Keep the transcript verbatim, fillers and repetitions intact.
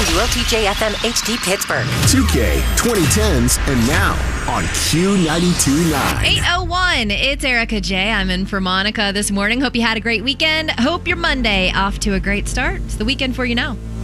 W L T J F M H D Pittsburgh. two K, twenty tens, and now on Q ninety-two point nine. eight oh one, it's Erica J. I'm in for Monica this morning. Hope you had a great weekend. Hope your Monday off to a great start. It's the weekend for you now.